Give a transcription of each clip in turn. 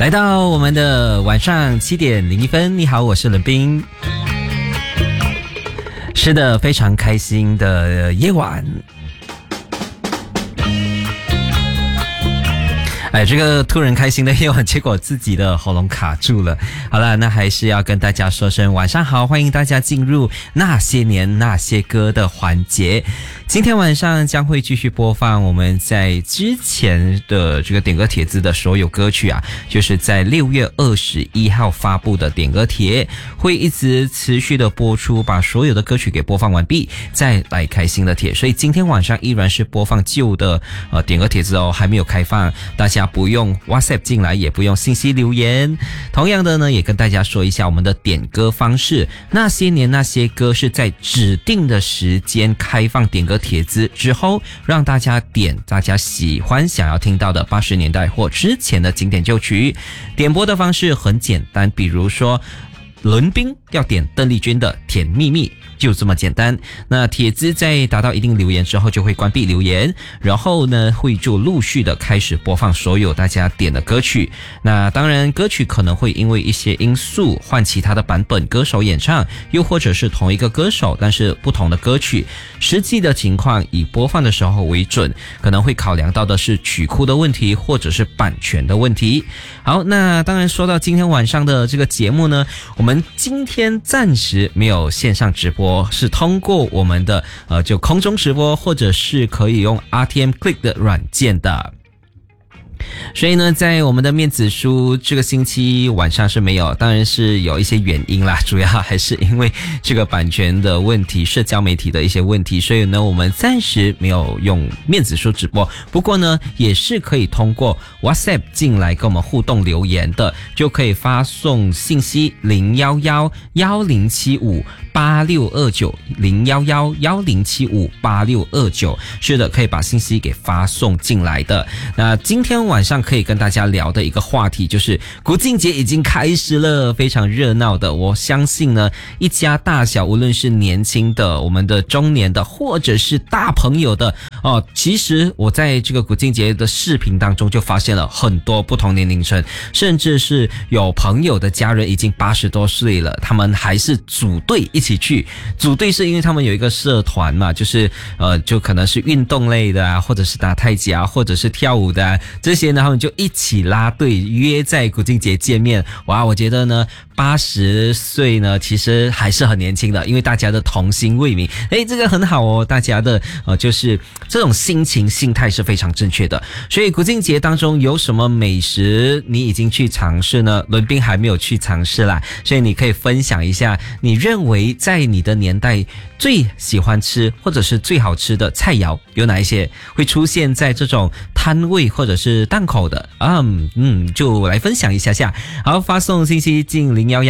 来到我们的晚上7:01，你好，我是冷冰。是的，非常开心的夜晚。这个突然开心的夜晚，结果自己的喉咙卡住了。好了，那还是要跟大家说声晚上好，欢迎大家进入那些年那些歌的环节。今天晚上将会继续播放我们在之前的这个点歌帖子的所有歌曲啊，就是在6月21号发布的点歌帖，会一直持续的播出，把所有的歌曲给播放完毕，再来开新的帖。所以今天晚上依然是播放旧的点歌帖子哦，还没有开放，大家不用 WhatsApp 进来，也不用信息留言。同样的呢，也跟大家说一下我们的点歌方式，那些年那些歌是在指定的时间开放点歌帖子之后，让大家点大家喜欢想要听到的80年代或之前的经典旧曲。点播的方式很简单，比如说伦宾要点邓丽君的《甜蜜蜜》，就这么简单。那帖子在达到一定留言之后就会关闭留言，然后呢会就陆续的开始播放所有大家点的歌曲。那当然歌曲可能会因为一些因素换其他的版本歌手演唱，又或者是同一个歌手但是不同的歌曲，实际的情况以播放的时候为准，可能会考量到的是曲库的问题或者是版权的问题。好，那当然说到今天晚上的这个节目呢，我们今天暂时没有线上直播，是通过我们的就空中直播，或者是可以用 RTM Click 的软件的。所以呢，在我们的面子书这个星期晚上是没有，当然是有一些原因啦，主要还是因为这个版权的问题，社交媒体的一些问题，所以呢我们暂时没有用面子书直播。不过呢也是可以通过 WhatsApp 进来跟我们互动留言的，就可以发送信息01110758629 01110758629，是的，可以把信息给发送进来的。那今天晚上可以跟大家聊的一个话题就是国庆节已经开始了，非常热闹的。我相信呢一家大小，无论是年轻的、我们的中年的，或者是大朋友的其实我在这个国庆节的视频当中就发现了很多不同年龄层，甚至是有朋友的家人已经80多岁了，他们还是组队一起去。组队是因为他们有一个社团嘛，就是就可能是运动类的啊，或者是打太极啊，或者是跳舞的啊，这些呢他们就一起拉队约在国庆节见面。哇，我觉得呢80岁呢其实还是很年轻的，因为大家的童心未泯。这个很好哦，大家的就是这种心情心态是非常正确的。所以国庆节当中有什么美食你已经去尝试呢？伦宾还没有去尝试啦，所以你可以分享一下你认为在你的年代最喜欢吃或者是最好吃的菜肴有哪一些，会出现在这种摊位或者是档口的就来分享一下下。好，发送信息进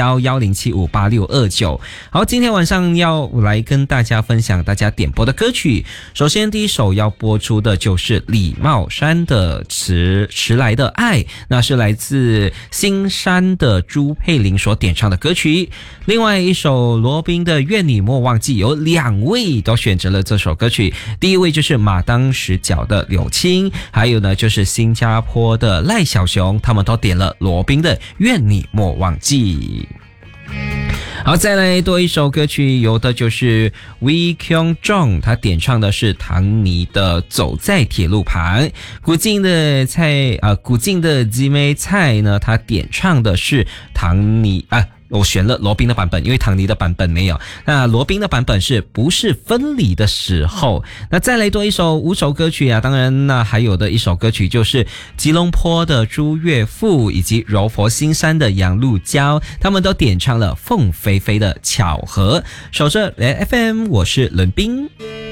01110758629。好，今天晚上要来跟大家分享大家点播的歌曲。首先第一首要播出的就是李茂山的迟来的爱，那是来自新山的朱佩玲所点唱的歌曲。另外一首罗宾的愿你莫忘记，有2位都选择了这首歌曲。第一位就是马当石角的柳青，还有呢就是新加坡的赖小熊，他们都点了罗宾的愿你莫忘记。好，再来多一首歌曲，有的就是 Wee Kyung Jong， 他点唱的是唐尼的走在铁路旁。古晋的姊妹菜呢，他点唱的是唐尼我选了罗宾的版本，因为唐尼的版本没有。那罗宾的版本是不是分离的时候？那再来多一首5首歌曲啊，当然那还有的一首歌曲就是吉隆坡的朱岳父以及柔佛新山的杨露娇，他们都点唱了凤飞飞的巧合。守着 FM， 我是伦宾。